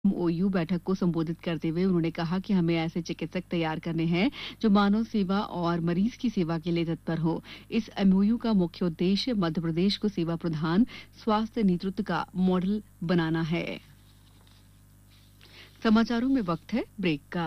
ओयू बैठक को संबोधित करते हुए उन्होंने कहा कि हमें ऐसे चिकित्सक तैयार करने हैं जो मानव सेवा और मरीज की सेवा के लिए तत्पर हो। इस एमओयू का मुख्य उद्देश्य मध्य प्रदेश को सेवा प्रधान स्वास्थ्य नेतृत्व का मॉडल बनाना है। समाचारों में वक्त है ब्रेक का।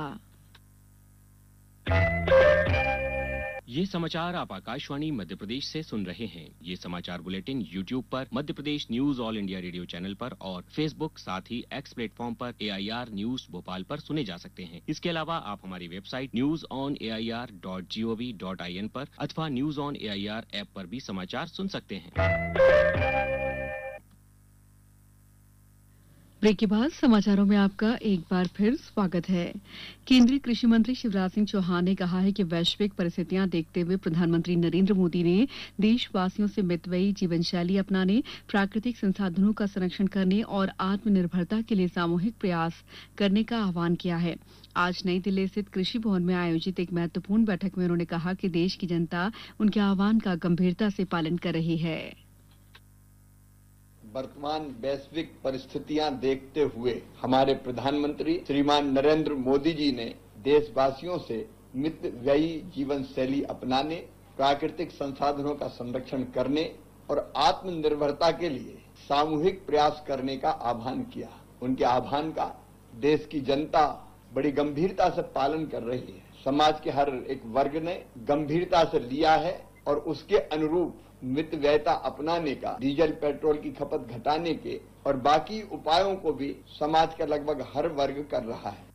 ये समाचार आप आकाशवाणी मध्य प्रदेश से सुन रहे हैं। ये समाचार बुलेटिन YouTube पर, Madhya Pradesh news all India radio channel पर और फेसबुक साथ ही एक्स प्लेटफॉर्म पर AIR न्यूज भोपाल पर सुने जा सकते हैं। इसके अलावा आप हमारी वेबसाइट newsonair.gov.in पर अथवा न्यूज ऑन AIR ऐप पर भी समाचार सुन सकते हैं। ब्रेक के बाद समाचारों में आपका एक बार फिर स्वागत है। केंद्रीय कृषि मंत्री शिवराज सिंह चौहान ने कहा है कि वैश्विक परिस्थितियां देखते हुए प्रधानमंत्री नरेंद्र मोदी ने देशवासियों से मितव्ययी जीवन शैली अपनाने, प्राकृतिक संसाधनों का संरक्षण करने और आत्मनिर्भरता के लिए सामूहिक प्रयास करने का आह्वान किया है। आज नई दिल्ली स्थित कृषि भवन में आयोजित एक महत्वपूर्ण बैठक में उन्होंने कहा कि देश की जनता उनके आह्वान का गंभीरता से पालन कर रही है। वर्तमान वैश्विक परिस्थितियां देखते हुए हमारे प्रधानमंत्री श्रीमान नरेंद्र मोदी जी ने देशवासियों से मितव्ययी जीवन शैली अपनाने, प्राकृतिक संसाधनों का संरक्षण करने और आत्मनिर्भरता के लिए सामूहिक प्रयास करने का आह्वान किया। उनके आह्वान का देश की जनता बड़ी गंभीरता से पालन कर रही है। समाज के हर एक वर्ग ने गंभीरता से लिया है और उसके अनुरूप मितव्ययता अपनाने का, डीजल पेट्रोल की खपत घटाने के और बाकी उपायों को भी समाज का लगभग हर वर्ग कर रहा है।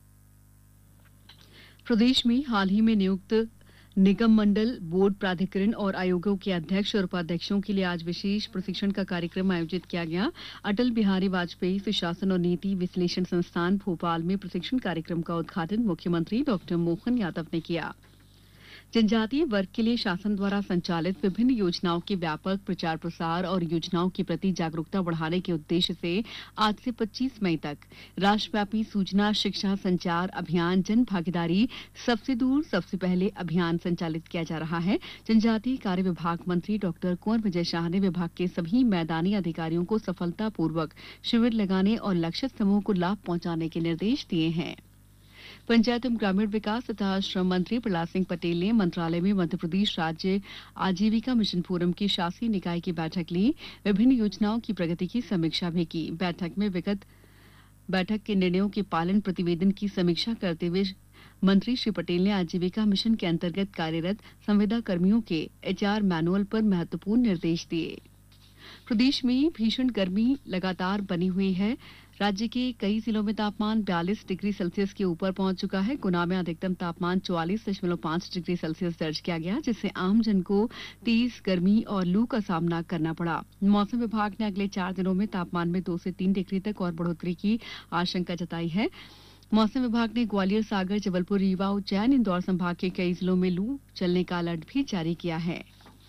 प्रदेश में हाल ही में नियुक्त निगम मंडल, बोर्ड, प्राधिकरण और आयोगों के अध्यक्ष और उपाध्यक्षों के लिए आज विशेष प्रशिक्षण का कार्यक्रम आयोजित किया गया। अटल बिहारी वाजपेयी सुशासन और नीति विश्लेषण संस्थान भोपाल में प्रशिक्षण कार्यक्रम का उद्घाटन मुख्यमंत्री डॉक्टर मोहन यादव ने किया। जनजातीय वर्ग के लिए शासन द्वारा संचालित विभिन्न योजनाओं के व्यापक प्रचार प्रसार और योजनाओं के प्रति जागरूकता बढ़ाने के उद्देश्य से आज से 25 मई तक राष्ट्रव्यापी सूचना शिक्षा संचार अभियान जन भागीदारी सबसे दूर सबसे पहले अभियान संचालित किया जा रहा है। जनजातीय कार्य विभाग मंत्री डॉक्टर कुंवर विजय शाह ने विभाग के सभी मैदानी अधिकारियों को सफलतापूर्वक शिविर लगाने और लक्षित समूह को लाभ पहुंचाने के निर्देश दिए हैं। पंचायत एवं ग्रामीण विकास तथा श्रम मंत्री प्रहलाद सिंह पटेल ने मंत्रालय में मध्य प्रदेश राज्य आजीविका मिशन फोरम की शासी निकाय की बैठक ली। विभिन्न योजनाओं की प्रगति की समीक्षा भी की। बैठक में विगत बैठक के निर्णयों के पालन प्रतिवेदन की समीक्षा करते हुए मंत्री श्री पटेल ने आजीविका मिशन के अंतर्गत कार्यरत संविदा कर्मियों के HR मैनुअल पर महत्वपूर्ण निर्देश दिए। प्रदेश में भीषण गर्मी लगातार बनी हुई है। राज्य के कई जिलों में तापमान 42 डिग्री सेल्सियस के ऊपर पहुंच चुका है। गुना में अधिकतम तापमान 44.5 डिग्री सेल्सियस दर्ज किया गया, जिससे आम जन को तेज गर्मी और लू का सामना करना पड़ा। मौसम विभाग ने अगले 4 दिनों में तापमान में 2 से 3 डिग्री तक और बढ़ोतरी की आशंका जताई है। मौसम विभाग ने ग्वालियर, सागर, जबलपुर, रीवा, उज्जैन, इंदौर संभाग के कई जिलों में लू चलने का अलर्ट भी जारी किया है।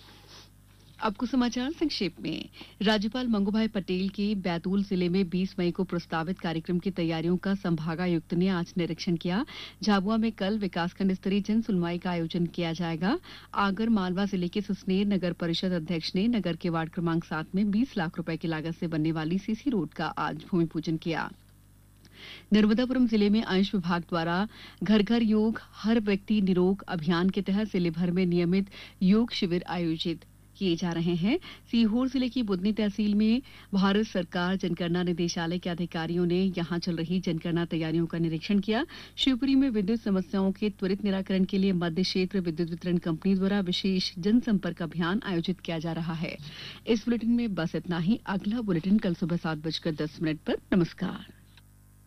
अब कुछ समाचार संक्षेप में। राज्यपाल मंगूभाई पटेल के बैतूल जिले में 20 मई को प्रस्तावित कार्यक्रम की तैयारियों का संभागायुक्त ने आज निरीक्षण किया। झाबुआ में कल विकासखंड स्तरीय जन सुनवाई का आयोजन किया जाएगा। आगर मालवा जिले के सुसनेर नगर परिषद अध्यक्ष ने नगर के वार्ड क्रमांक 7 में 20 लाख रुपए की लागत से बनने वाली सीसी रोड का आज भूमि पूजन किया। नर्मदापुरम जिले में आयुष विभाग द्वारा घर घर योग हर व्यक्ति निरोग अभियान के तहत जिले भर में नियमित योग शिविर आयोजित किए जा रहे हैं। सीहोर जिले की बुदनी तहसील में भारत सरकार जनगणना निदेशालय के अधिकारियों ने यहां चल रही जनगणना तैयारियों का निरीक्षण किया। शिवपुरी में विद्युत समस्याओं के त्वरित निराकरण के लिए मध्य क्षेत्र विद्युत वितरण कंपनी द्वारा विशेष जनसंपर्क अभियान आयोजित किया जा रहा है। इस बुलेटिन में बस इतना ही। अगला बुलेटिन कल सुबह 7:10 पर। नमस्कार।